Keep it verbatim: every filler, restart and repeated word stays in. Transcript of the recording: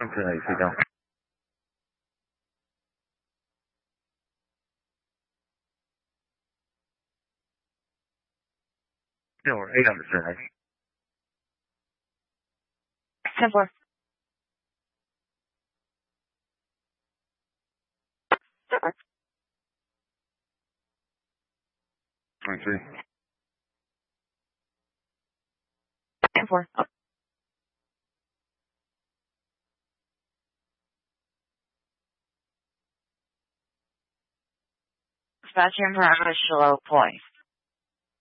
去哪里睡觉？这会儿 A 两的事还是 ten four. 嗯是 ten four. Dispatcher in progress, Shiloh Point.